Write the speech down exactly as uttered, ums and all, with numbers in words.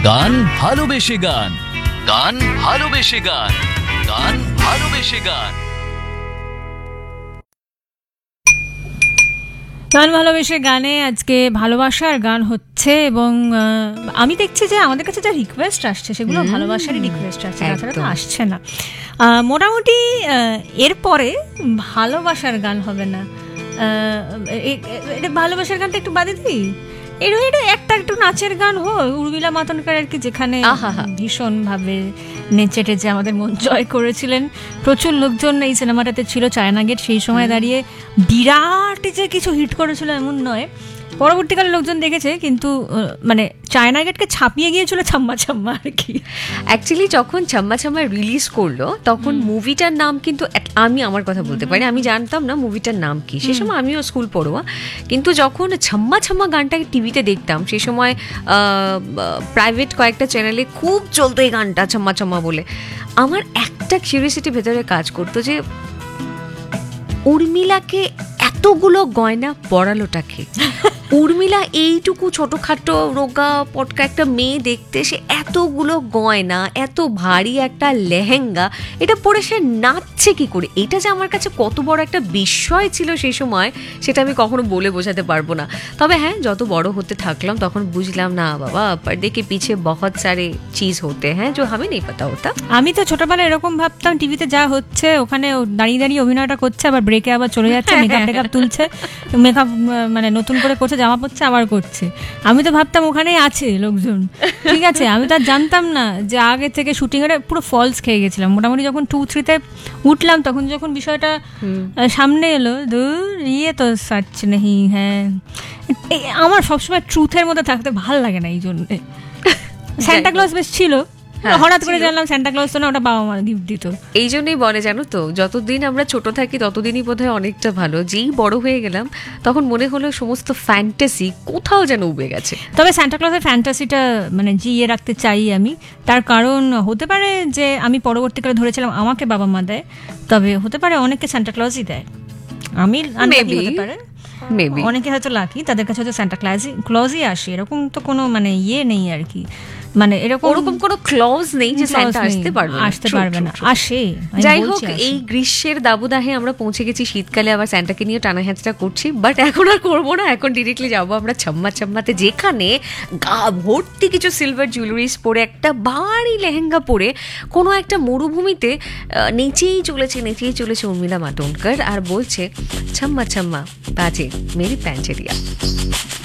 গান ভালোবেসে গান গান ভালোবেসে গান গান ভালোবেসে গান গান ভালোবেসে গানে আজকে ভালোবাসার গান হচ্ছে এবং আমি দেখছি যে আমাদের কাছে যা রিকোয়েস্ট আসছে সেগুলো ভালোবাসারই রিকোয়েস্ট আসছে, তাছাড়া তো আসছে না। মোটামুটি এরপরে ভালোবাসার গান হবে না, এটা ভালোবাসার গানটা একটু বাদে দিই, এটা এটা একটা একটু নাচের গান হয় উর্মিলা মাতোন্ডকর আর কি, যেখানে ভীষণ ভাবে নেচে টেচে আমাদের মন জয় করেছিলেন। প্রচুর লোকজন এই সিনেমাটাতে ছিল। চায়না গেট সেই সময় দাঁড়িয়ে বিরাট যে কিছু হিট করেছিল এমন নয়, পরবর্তীকালে লোকজন দেখেছে, কিন্তু মানে চায়না গেটকে ছাপিয়ে গিয়েছিল ছাম্মা ছাম্মা আর কি। অ্যাকচুয়ালি যখন ছাম্মা ছাম্মা রিলিজ করলো তখন মুভিটার নাম কিন্তু, আমি আমার কথা বলতে পারি, আমি জানতাম না মুভিটার নাম কি, সে সময় আমিও স্কুল পড়ুয়া, কিন্তু যখন ছাম্মা ছাম্মা গানটাকে টিভিতে দেখতাম সে সময় প্রাইভেট কয়েকটা চ্যানেলে খুব চলতো এই গানটা ছাম্মা ছাম্মা বলে, আমার একটা কিউরিওসিটি ভেতরে কাজ করতো যে উর্মিলাকে এতগুলো গয়না পরালোটাকে। উর্মিলা এইটুকু ছোটখাটো রোগা পটকা একটা মেয়ে দেখতে, সে এতগুলো গয়না, এত ভারী একটা লেহেঙ্গা, এটা পরে সে নাচছে কি করে? এটা যে আমার কাছে কত বড় একটা বিস্ময় ছিল সেই সময়, সেটা আমি কখনো বলে বোঝাতে পারবো না। তবে হ্যাঁ, যত বড় হতে থাকলাম তখন বুঝলাম না বাবা, পর্দে কে পিছে বহুত সারে চিজ হতে হ্যাঁ जो हमें नहीं पता होता। আমি তো ছোটবেলায় এরকম ভাবতাম, টিভিতে যা হচ্ছে ওখানে দাঁড়িয়ে দাঁড়িয়ে অভিনয়টা করছে, আবার ব্রেকে আবার চলে যাচ্ছে, মেকআপ টেকআপ তুলছে, মেকআপ মানে নতুন করে করছে, জামা পড়ছে আবার করছে। আমি তো ভাবতাম ওখানেই আছে লোকজন, ঠিক আছে। আমি তো আর জানতাম না যে আগে থেকে শুটিং এর পুরো ফলস খেয়ে গেছিলাম। মোটামুটি যখন টু থ্রিতে উঠলাম তখন যখন বিষয়টা সামনে এলো, দূর ইয়ে তো সচ নেই হ্যাঁ, আমার সবসময় ট্রুথের মধ্যে থাকতে ভাল লাগে না, এই জন্যে। সান্টা ক্লজ বেশ ছিল, হঠাৎ করে জানলাম সান্টা ক্লজ তো না, ওটা বাবা মা গিফট দিত। এই জন্যই বলে জানো তো, যতদিন আমরা ছোট থাকি ততদিনই বোধহয় অনেকটা ভালো। যেই বড় হয়ে গেলাম তখন মনে হলো সমস্ত ফ্যান্টাসি কোথাও যেন উবে গেছে। তবে সান্টা ক্লজের ফ্যান্টাসিটা মানে জিয়ে রাখতে চাই আমি, তার কারণ হতে পারে যে আমি পরবর্তীকালে ধরেছিলাম আমাকে বাবা মা দেয়, তবে হতে পারে অনেককে সান্টা ক্লজই দেয়। আমি হতে পারে অনেকে হয়তো লাকি, তাদের কাছে হয়তো সান্টা ক্লজই ক্লজই আসে, এরকম তো কোনো মানে ইয়ে নেই আর কি, মানে এরকম ওরকম কোনো ক্লজ নেই যে সান্টা আসতে পারবে আসতে পারবে না, আসে। যাই হোক, এই গ্রীষ্মের দাবদাহে আমরা পৌঁছে গেছি শীতকালে, আবার সান্টাকে নিয়ে টানা হ্যাঁচড়া করছি, বাট এখন আর করবো না। এখন ডিরেক্টলি যাবো আমরা ছাম্মা ছাম্মাতে, যেখানে গা ভর্তি কিছু সিলভার জুয়েলারিস পরে, একটা ভারী লেহেঙ্গা পরে কোনো একটা মরুভূমিতে নেচেই চলেছে নেচেই চলেছে উর্মিলা মাতোন্ডকর, আর বলছে ছাম্মা ছাম্মা বাজে মেরি প্যাঞ্চেরিয়া।